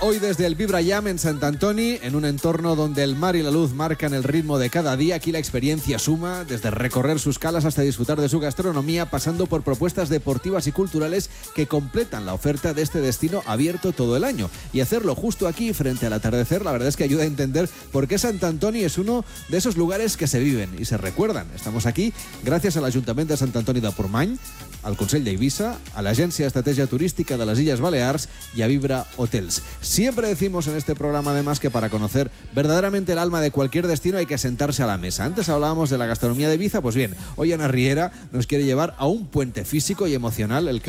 hoy desde el Vibra Jam en Sant Antoni, en un entorno donde el mar y la luz marcan el ritmo de cada día. Aquí la experiencia suma, desde recorrer sus calas hasta disfrutar de su gastronomía, pasando por propuestas deportivas y culturales que completan la oferta de este destino abierto todo el año. Y hacerlo justo aquí, frente al atardecer, la verdad es que ayuda a entender por qué Sant Antoni es uno de esos lugares que se viven y se recuerdan. Estamos aquí gracias al Ayuntamiento de Sant Antoni de Portmany, al Consell d'Eivissa, a la Agencia de Estrategia Turística de las Illes Balears y a Vibra Hotels. Siempre decimos en este programa, además, que para conocer verdaderamente el alma de cualquier destino hay que sentarse a la mesa. Antes hablábamos de la gastronomía de Ibiza, pues bien, hoy Ana Riera nos quiere llevar a un puente físico y emocional el que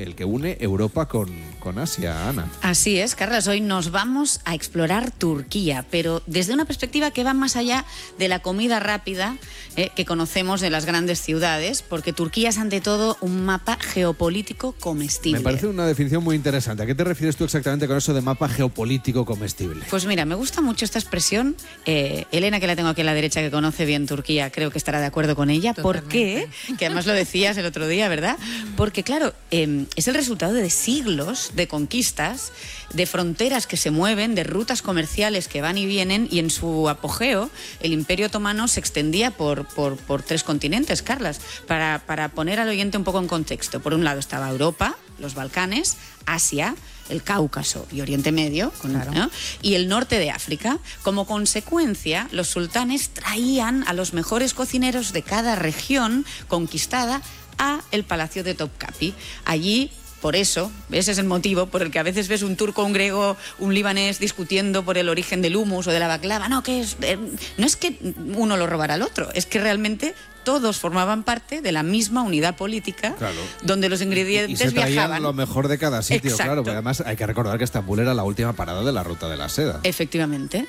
une Europa con Asia, Ana. Así es, Carlos, hoy nos vamos a explorar Turquía, pero desde una perspectiva que va más allá de la comida rápida que conocemos de las grandes ciudades, porque Turquía es ante todo un mapa geopolítico comestible. Me parece una definición muy interesante. ¿A qué te refieres tú exactamente con eso de mapa geopolítico comestible? Pues mira, me gusta mucho esta expresión. Elena, que la tengo aquí a la derecha, que conoce bien Turquía, creo que estará de acuerdo con ella. Totalmente. ¿Por qué? Que además lo decías el otro día, ¿verdad? Porque claro, es el resultado de siglos de conquistas, de fronteras que se mueven, de rutas comerciales que van y vienen, y en su apogeo el Imperio Otomano se extendía por 3 continentes, Carlas, para poner al oyente un poco en contexto. Por un lado estaba Europa, los Balcanes, Asia, el Cáucaso y Oriente Medio, claro, ¿no? Y el norte de África. Como consecuencia, los sultanes traían a los mejores cocineros de cada región conquistada a el Palacio de Topkapi. Allí, por eso, ese es el motivo por el que a veces ves un turco, un griego, un libanés discutiendo por el origen del hummus o de la baklava. No, no es que uno lo robara al otro, es que realmente todos formaban parte de la misma unidad política, claro, donde los ingredientes y se traían viajaban. Lo mejor de cada sitio. Exacto. Claro, pero además hay que recordar que Estambul era la última parada de la ruta de la seda. Efectivamente.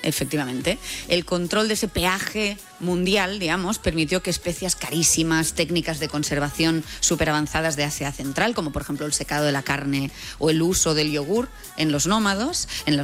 El control de ese peaje mundial, digamos, permitió que especias carísimas, técnicas de conservación súper avanzadas de Asia Central, como por ejemplo el secado de la carne o el uso del yogur en los nómadas,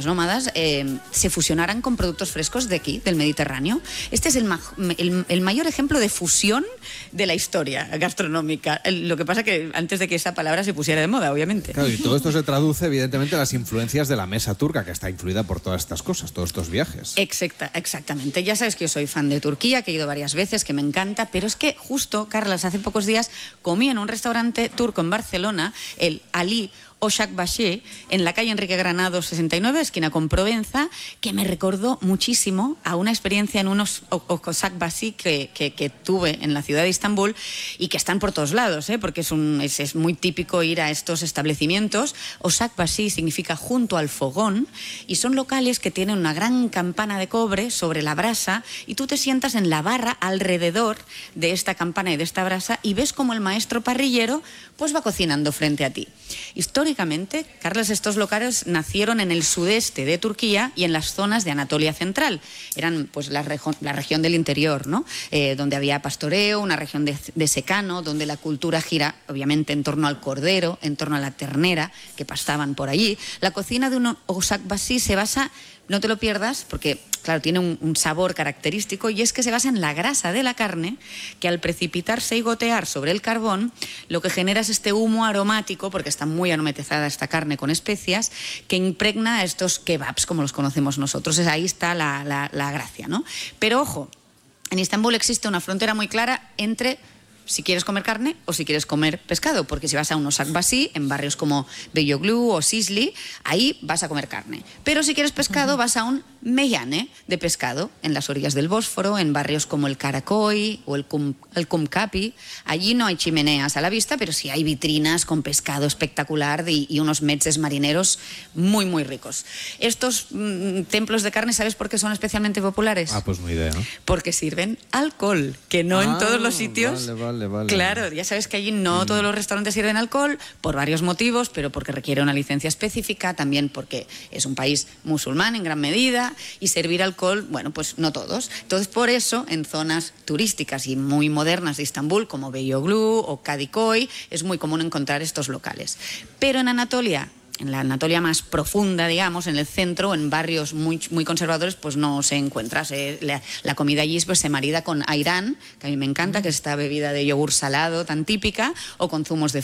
se fusionaran con productos frescos de aquí, del Mediterráneo. Este es el mayor ejemplo de fusión de la historia gastronómica. Lo que pasa que antes de que esa palabra se pusiera de moda, obviamente. Claro, y todo esto se traduce evidentemente en las influencias de la mesa turca, que está influida por todas estas cosas, todos estos viajes. Exactamente. Ya sabes que yo soy fan de Turquía, que he ido varias veces, que me encanta, pero es que justo, Carlas, hace pocos días comí en un restaurante turco en Barcelona, el Ali Oshakbashi, en la calle Enrique Granados 69, esquina con Provenza, que me recordó muchísimo a una experiencia en unos Oshakbashi que tuve en la ciudad de Estambul y que están por todos lados, porque es muy típico ir a estos establecimientos. Oshakbashi significa junto al fogón, y son locales que tienen una gran campana de cobre sobre la brasa, y tú te sientas en la barra alrededor de esta campana y de esta brasa y ves como el maestro parrillero pues va cocinando frente a ti. Históricamente, Carlos, estos locales nacieron en el sudeste de Turquía y en las zonas de Anatolia Central. Eran pues la región del interior, ¿no? Donde había pastoreo, una región de secano, donde la cultura gira obviamente en torno al cordero, en torno a la ternera que pastaban por allí. La cocina de un Oshakbashi se basa, no te lo pierdas, porque claro, tiene un sabor característico, y es que se basa en la grasa de la carne, que al precipitarse y gotear sobre el carbón, lo que genera es este humo aromático, porque está muy aromatizada esta carne con especias, que impregna a estos kebabs como los conocemos nosotros. Ahí está la gracia, ¿no? Pero ojo, en Estambul existe una frontera muy clara entre si quieres comer carne o si quieres comer pescado, porque si vas a un Oshakbashi en barrios como Beyoglu o Sisli, ahí vas a comer carne. Pero si quieres pescado, vas a un meyhane de pescado en las orillas del Bósforo, en barrios como el Karakoy o el Kumkapi. Allí no hay chimeneas a la vista, pero sí hay vitrinas con pescado espectacular y unos metzes marineros muy, muy ricos. Estos templos de carne, ¿sabes por qué son especialmente populares? Pues no idea, ¿no? Porque sirven alcohol, que no en todos los sitios. Vale. Claro, ya sabes que allí no todos los restaurantes sirven alcohol por varios motivos, pero porque requiere una licencia específica, también porque es un país musulmán en gran medida, y servir alcohol, bueno, pues no todos. Entonces, por eso, en zonas turísticas y muy modernas de Estambul, como Beyoglu o Kadikoy, es muy común encontrar estos locales. Pero en Anatolia, en la Anatolia más profunda, digamos, en el centro, en barrios muy, muy conservadores, pues no se encuentra. La comida allí pues, se marida con ayran, que a mí me encanta, que es esta bebida de yogur salado tan típica, o con zumos de